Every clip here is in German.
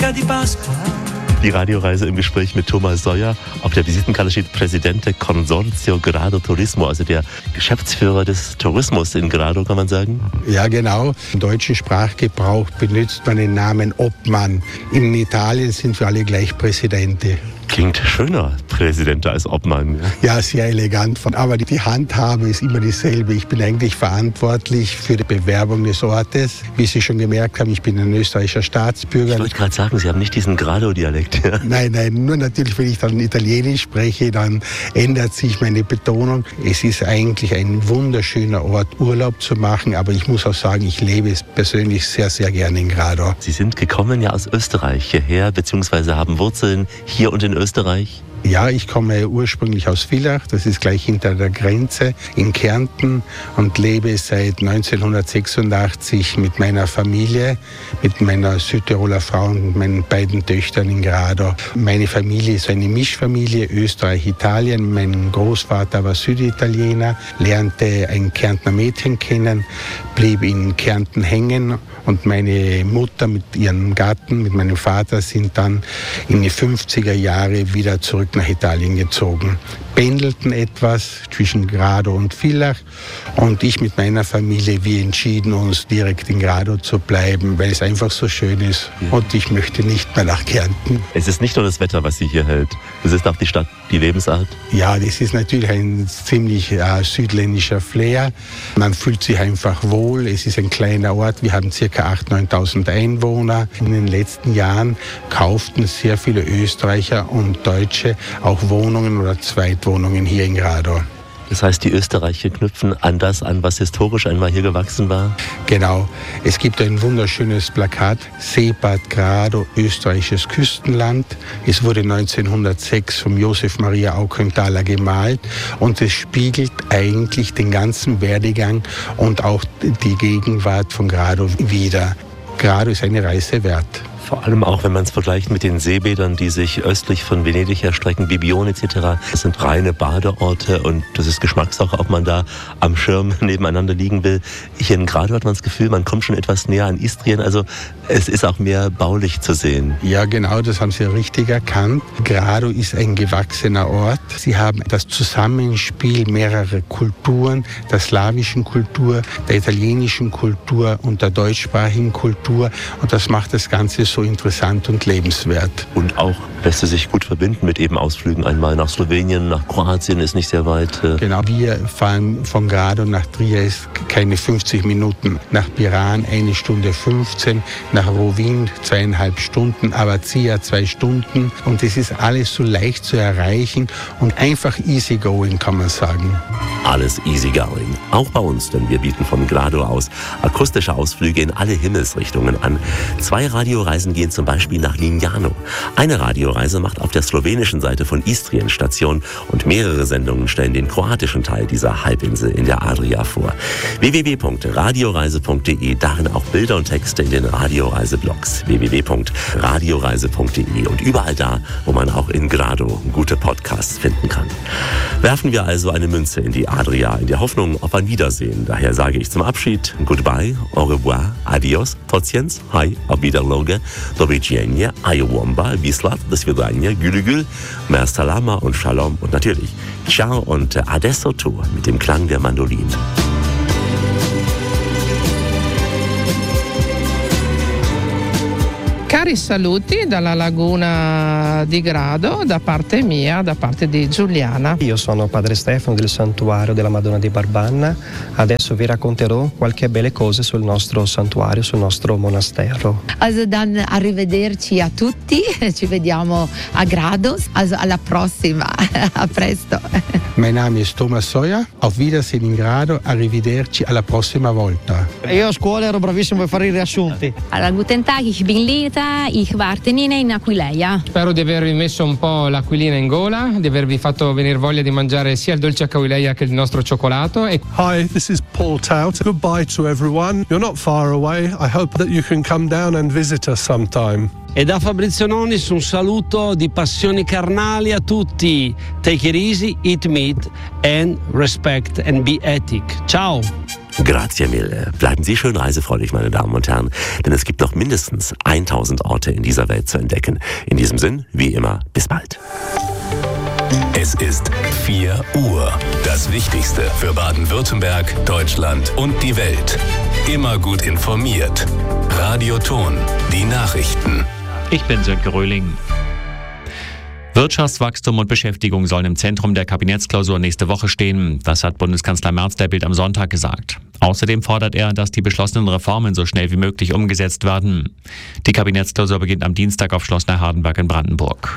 di Pasqua. Die Radioreise im Gespräch mit Thomas Soyer. Auf der Visitenkarte steht Presidente Consorzio Grado Turismo, also der Geschäftsführer des Tourismus in Grado, kann man sagen? Ja, genau. Im deutschen Sprachgebrauch benutzt man den Namen Obmann. In Italien sind wir alle gleich Presidente. Klingt schöner, Präsident als Obmann. Ja, sehr elegant. Aber die Handhabe ist immer dieselbe. Ich bin eigentlich verantwortlich für die Bewerbung des Ortes. Wie Sie schon gemerkt haben, ich bin ein österreichischer Staatsbürger. Ich wollte gerade sagen, Sie haben nicht diesen Grado-Dialekt. Ja? Nein, nur natürlich, wenn ich dann Italienisch spreche, dann ändert sich meine Betonung. Es ist eigentlich ein wunderschöner Ort, Urlaub zu machen. Aber ich muss auch sagen, ich lebe es persönlich sehr, sehr gerne in Grado. Sie sind gekommen ja aus Österreich hierher, beziehungsweise haben Wurzeln hier und in Österreich? Ja, ich komme ursprünglich aus Villach, das ist gleich hinter der Grenze in Kärnten und lebe seit 1986 mit meiner Familie, mit meiner Südtiroler Frau und meinen beiden Töchtern in Grado. Meine Familie ist eine Mischfamilie, Österreich, Italien. Mein Großvater war Süditaliener, lernte ein Kärntner Mädchen kennen, blieb in Kärnten hängen und meine Mutter mit ihrem Gatten, mit meinem Vater, sind dann in die 50er Jahre wieder zurück nach Italien gezogen. Pendelten etwas zwischen Grado und Villach und ich mit meiner Familie, wir entschieden uns direkt in Grado zu bleiben, weil es einfach so schön ist und ich möchte nicht mehr nach Kärnten. Es ist nicht nur das Wetter, was Sie hier hält, es ist auch die Stadt, die Lebensart. Ja, das ist natürlich ein ziemlich südländischer Flair. Man fühlt sich einfach wohl, es ist ein kleiner Ort, wir haben ca. 8.000, 9.000 Einwohner. In den letzten Jahren kauften sehr viele Österreicher und Deutsche auch Wohnungen oder Zweitwohnungen hier in Grado. Das heißt, die Österreicher knüpfen an das an, was historisch einmal hier gewachsen war? Genau. Es gibt ein wunderschönes Plakat, Seebad Grado, österreichisches Küstenland. Es wurde 1906 von Josef Maria Augenthaler gemalt und es spiegelt eigentlich den ganzen Werdegang und auch die Gegenwart von Grado wider. Grado ist eine Reise wert. Vor allem auch, wenn man es vergleicht mit den Seebädern, die sich östlich von Venedig erstrecken, Bibione etc. Das sind reine Badeorte und das ist Geschmackssache, ob man da am Schirm nebeneinander liegen will. Hier in Grado hat man das Gefühl, man kommt schon etwas näher an Istrien, also es ist auch mehr baulich zu sehen. Ja, genau, das haben Sie richtig erkannt. Grado ist ein gewachsener Ort. Sie haben das Zusammenspiel mehrerer Kulturen, der slawischen Kultur, der italienischen Kultur und der deutschsprachigen Kultur und das macht das Ganze so interessant und lebenswert. Und auch lässt es sich gut verbinden mit eben Ausflügen einmal nach Slowenien, nach Kroatien ist nicht sehr weit. Genau, wir fahren von Grado nach Triest keine 50 Minuten, nach Piran 1 Stunde 15, nach Rovinj 2,5 Stunden, Abazia 2 Stunden und es ist alles so leicht zu erreichen und einfach easygoing, kann man sagen. Alles easygoing, auch bei uns, denn wir bieten von Grado aus akustische Ausflüge in alle Himmelsrichtungen an. 2 Radioreisen gehen zum Beispiel nach Lignano. Eine Radioreise macht auf der slowenischen Seite von Istrien Station und mehrere Sendungen stellen den kroatischen Teil dieser Halbinsel in der Adria vor. www.radioreise.de, darin auch Bilder und Texte in den Radioreiseblogs. www.radioreise.de und überall da, wo man auch in Grado gute Podcasts finden kann. Werfen wir also eine Münze in die Adria, in der Hoffnung auf ein Wiedersehen. Daher sage ich zum Abschied Goodbye, au revoir, adios, tociens, hi, auf Wiederloge, do widzenia, ayowomba, bislat, do svidania, gülügül, mer salama und shalom und natürlich ciao und adesso tu mit dem Klang der Mandolin. Cari saluti dalla laguna di Grado da parte mia, da parte di Giuliana. Io sono padre Stefano del santuario della Madonna di Barbanna. Adesso vi racconterò qualche belle cose sul nostro santuario, sul nostro monastero. Also dann arrivederci a tutti, ci vediamo a Grado, also alla prossima, a presto. Mein Name ist Thomas Soyer, auf Wiedersehen in Grado, arrivederci alla prossima volta. Io a scuola ero bravissimo per fare i riassunti. Alla Guten Tag, ich bin Lita, ich war Tenine in Aquileia. Spero di avervi messo un po' l'aquilina in gola, di avervi fatto venire voglia di mangiare sia il dolce Aquileia che il nostro cioccolato. Hi, this is Paul Tout. Goodbye to everyone. You're not far away. I hope that you can come down and visit us sometime. E da Fabrizio Nonis un saluto di passioni carnali a tutti. Take it easy, eat meat and respect and be ethic. Ciao! Grazie mille. Bleiben Sie schön reisefreudig, meine Damen und Herren, denn es gibt noch mindestens 1000 Orte in dieser Welt zu entdecken. In diesem Sinn, wie immer, bis bald. Es ist 4 Uhr. Das Wichtigste für Baden-Württemberg, Deutschland und die Welt. Immer gut informiert. Radio Ton, die Nachrichten. Ich bin Sönke Röhling. Wirtschaftswachstum und Beschäftigung sollen im Zentrum der Kabinettsklausur nächste Woche stehen. Das hat Bundeskanzler Merz der Bild am Sonntag gesagt. Außerdem fordert er, dass die beschlossenen Reformen so schnell wie möglich umgesetzt werden. Die Kabinettsklausur beginnt am Dienstag auf Schloss Neuhardenberg in Brandenburg.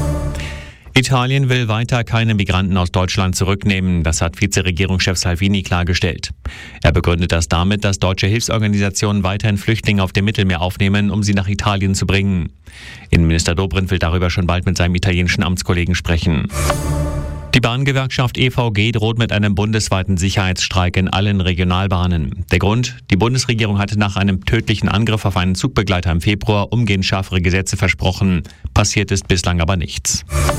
Italien will weiter keine Migranten aus Deutschland zurücknehmen. Das hat Vizeregierungschef Salvini klargestellt. Er begründet das damit, dass deutsche Hilfsorganisationen weiterhin Flüchtlinge auf dem Mittelmeer aufnehmen, um sie nach Italien zu bringen. Innenminister Dobrindt will darüber schon bald mit seinem italienischen Amtskollegen sprechen. Die Bahngewerkschaft EVG droht mit einem bundesweiten Sicherheitsstreik in allen Regionalbahnen. Der Grund? Die Bundesregierung hatte nach einem tödlichen Angriff auf einen Zugbegleiter im Februar umgehend schärfere Gesetze versprochen. Passiert ist bislang aber nichts.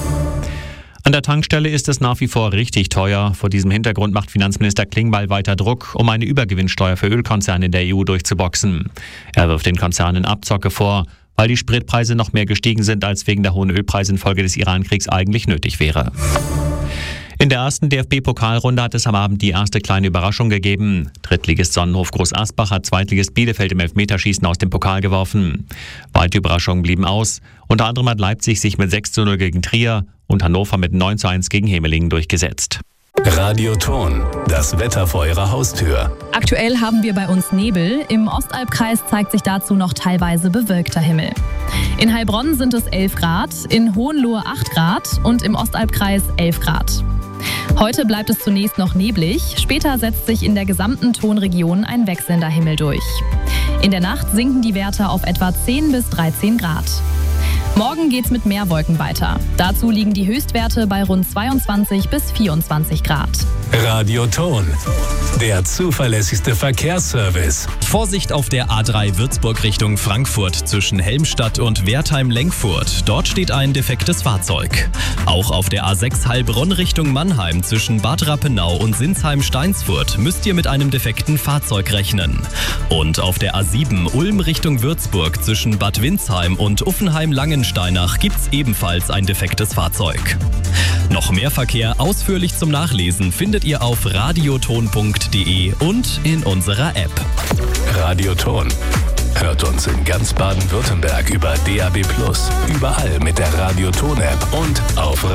An der Tankstelle ist es nach wie vor richtig teuer. Vor diesem Hintergrund macht Finanzminister Klingbeil weiter Druck, um eine Übergewinnsteuer für Ölkonzerne in der EU durchzuboxen. Er wirft den Konzernen Abzocke vor, weil die Spritpreise noch mehr gestiegen sind, als wegen der hohen Ölpreise infolge des Iran-Kriegs eigentlich nötig wäre. In der ersten DFB-Pokalrunde hat es am Abend die erste kleine Überraschung gegeben. Drittligist Sonnenhof Groß Asbach hat Zweitligist Bielefeld im Elfmeterschießen aus dem Pokal geworfen. Beide Überraschungen blieben aus. Unter anderem hat Leipzig sich mit 6:0 gegen Trier und Hannover mit 9:1 gegen Hemelingen durchgesetzt. Radio Ton, das Wetter vor Ihrer Haustür. Aktuell haben wir bei uns Nebel. Im Ostalbkreis zeigt sich dazu noch teilweise bewölkter Himmel. In Heilbronn sind es 11 Grad, in Hohenlohe 8 Grad und im Ostalbkreis 11 Grad. Heute bleibt es zunächst noch neblig, später setzt sich in der gesamten Tonregion ein wechselnder Himmel durch. In der Nacht sinken die Werte auf etwa 10 bis 13 Grad. Morgen geht's mit mehr Wolken weiter. Dazu liegen die Höchstwerte bei rund 22 bis 24 Grad. Radio Ton, der zuverlässigste Verkehrsservice. Vorsicht auf der A3 Würzburg Richtung Frankfurt zwischen Helmstadt und Wertheim-Lenkfurt. Dort steht ein defektes Fahrzeug. Auch auf der A6 Heilbronn Richtung Mannheim zwischen Bad Rappenau und Sinsheim-Steinsfurt müsst ihr mit einem defekten Fahrzeug rechnen. Und auf der A7 Ulm Richtung Würzburg zwischen Bad Windsheim und Uffenheim-Langensteinach gibt's ebenfalls ein defektes Fahrzeug. Noch mehr Verkehr ausführlich zum Nachlesen findet ihr auf radioton.de und in unserer App. Radio Ton. Hört uns in ganz Baden-Württemberg über DAB+, überall mit der Radio Ton App und auf